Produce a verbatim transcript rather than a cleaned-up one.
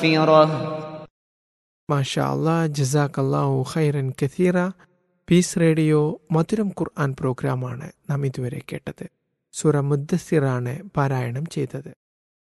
مغفرة. മാഷാ അല്ലാ, ജസാക്കല്ലാഹു ഖൈറൻ കഥീറ. Piece radio മധുരം ഖുർആൻ പ്രോഗ്രാമാണ് നാം ഇതുവരെ കേട്ടത്. സൂറ മുദ്ദസ്സിറാണ് പാരായണം ചെയ്തത്.